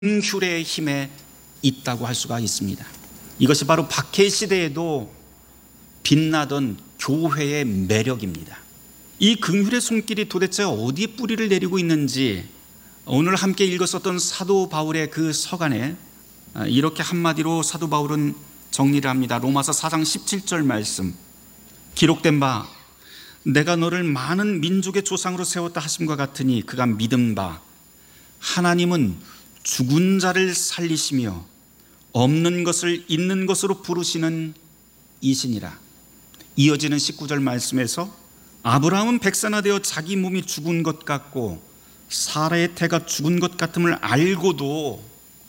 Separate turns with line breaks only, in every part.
긍휼의 힘에 있다고 할 수가 있습니다. 이것이 바로 박해 시대에도 빛나던 교회의 매력입니다. 이 긍휼의 손길이 도대체 어디에 뿌리를 내리고 있는지 오늘 함께 읽었었던 사도 바울의 그 서간에 이렇게 한마디로 사도 바울은 정리를 합니다. 로마서 4장 17절 말씀, 기록된 바 내가 너를 많은 민족의 조상으로 세웠다 하심과 같으니 그가 믿은 바 하나님은 죽은 자를 살리시며 없는 것을 있는 것으로 부르시는 이시니라. 이어지는 19절 말씀에서 아브라함은 백세나 되어 자기 몸이 죽은 것 같고 사라의 태가 죽은 것 같음을 알고도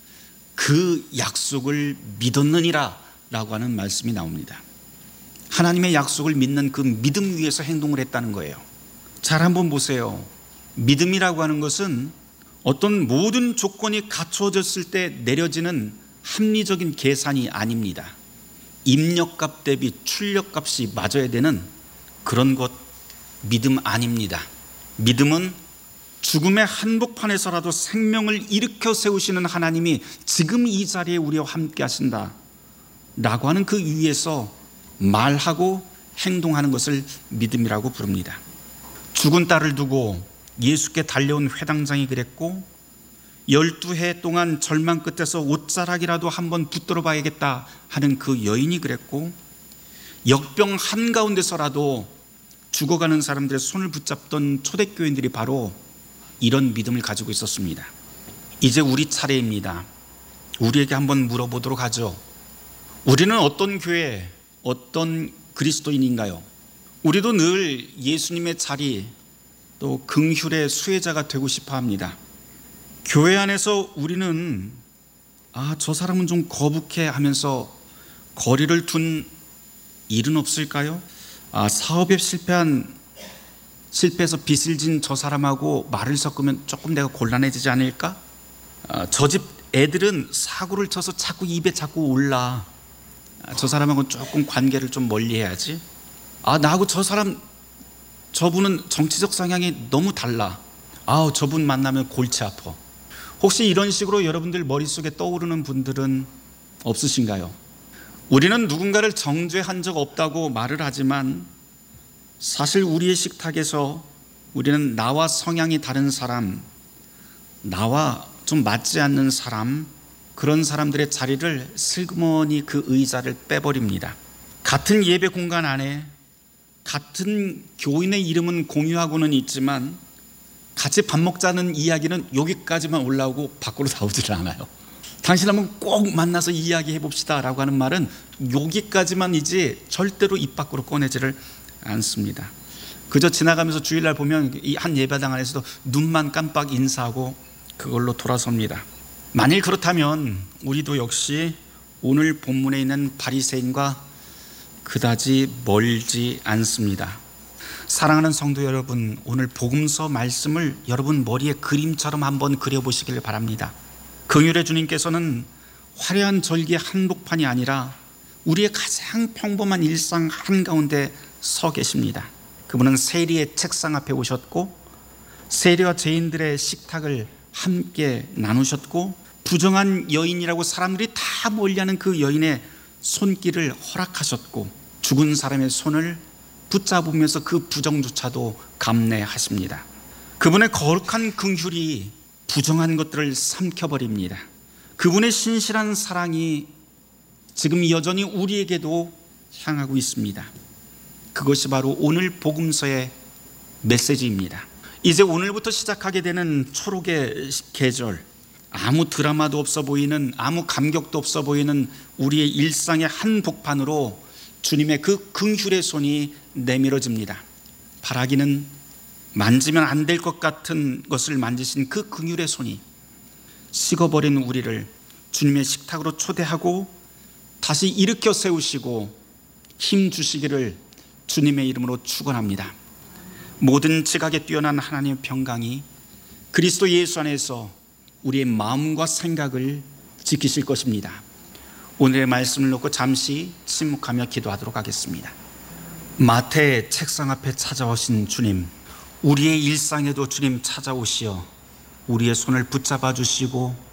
그 약속을 믿었느니라 라고 하는 말씀이 나옵니다. 하나님의 약속을 믿는 그 믿음 위에서 행동을 했다는 거예요. 잘 한번 보세요. 믿음이라고 하는 것은 어떤 모든 조건이 갖춰졌을 때 내려지는 합리적인 계산이 아닙니다. 입력값 대비 출력값이 맞아야 되는 그런 것 믿음 아닙니다. 믿음은 죽음의 한복판에서라도 생명을 일으켜 세우시는 하나님이 지금 이 자리에 우리와 함께 하신다 라고 하는 그 위에서 말하고 행동하는 것을 믿음이라고 부릅니다. 죽은 딸을 두고 예수께 달려온 회당장이 그랬고 12해 동안 절망 끝에서 옷자락이라도 한번 붙들어 봐야겠다 하는 그 여인이 그랬고 역병 한가운데서라도 죽어가는 사람들의 손을 붙잡던 초대교인들이 바로 이런 믿음을 가지고 있었습니다. 이제 우리 차례입니다. 우리에게 한번 물어보도록 하죠. 우리는 어떤 교회, 어떤 그리스도인인가요? 우리도 늘 예수님의 자리, 또 긍휼의 수혜자가 되고 싶어 합니다. 교회 안에서 우리는 저 사람은 좀 거북해 하면서 거리를 둔 일은 없을까요? 사업에 실패해서 빚을 진 저 사람하고 말을 섞으면 조금 내가 곤란해지지 않을까? 저 집 애들은 사고를 쳐서 자꾸 입에 자꾸 올라. 저 사람하고는 조금 관계를 좀 멀리 해야지. 나하고 저분은 정치적 성향이 너무 달라. 저분 만나면 골치 아파. 혹시 이런 식으로 여러분들 머릿속에 떠오르는 분들은 없으신가요? 우리는 누군가를 정죄한 적 없다고 말을 하지만 사실 우리의 식탁에서 우리는 나와 성향이 다른 사람, 나와 좀 맞지 않는 사람, 그런 사람들의 자리를 슬그머니 그 의자를 빼버립니다. 같은 예배 공간 안에 같은 교인의 이름은 공유하고는 있지만 같이 밥 먹자는 이야기는 여기까지만 올라오고 밖으로 나오질 않아요. 당신 한번 꼭 만나서 이야기해 봅시다 라고 하는 말은 여기까지만이지 절대로 입 밖으로 꺼내지를 않습니다. 그저 지나가면서 주일날 보면 이 한 예배당 안에서도 눈만 깜빡 인사하고 그걸로 돌아섭니다. 만일 그렇다면 우리도 역시 오늘 본문에 있는 바리새인과 그다지 멀지 않습니다. 사랑하는 성도 여러분, 오늘 복음서 말씀을 여러분 머리에 그림처럼 한번 그려보시길 바랍니다. 긍휼의 주님께서는 화려한 절기의 한복판이 아니라 우리의 가장 평범한 일상 한가운데 서 계십니다. 그분은 세리의 책상 앞에 오셨고 세리와 죄인들의 식탁을 함께 나누셨고 부정한 여인이라고 사람들이 다 멀리하는 그 여인의 손길을 허락하셨고 죽은 사람의 손을 붙잡으면서 그 부정조차도 감내하십니다. 그분의 거룩한 긍휼이 부정한 것들을 삼켜버립니다. 그분의 신실한 사랑이 지금 여전히 우리에게도 향하고 있습니다. 그것이 바로 오늘 복음서의 메시지입니다. 이제 오늘부터 시작하게 되는 초록의 계절, 아무 드라마도 없어 보이는, 아무 감격도 없어 보이는 우리의 일상의 한복판으로 주님의 그 긍휼의 손이 내밀어집니다. 바라기는 만지면 안 될 것 같은 것을 만지신 그 긍휼의 손이 식어버린 우리를 주님의 식탁으로 초대하고 다시 일으켜 세우시고 힘 주시기를 주님의 이름으로 축원합니다. 모든 지각에 뛰어난 하나님의 평강이 그리스도 예수 안에서 우리의 마음과 생각을 지키실 것입니다. 오늘의 말씀을 놓고 잠시 침묵하며 기도하도록 하겠습니다. 마태의 책상 앞에 찾아오신 주님, 우리의 일상에도 주님 찾아오시어 우리의 손을 붙잡아 주시고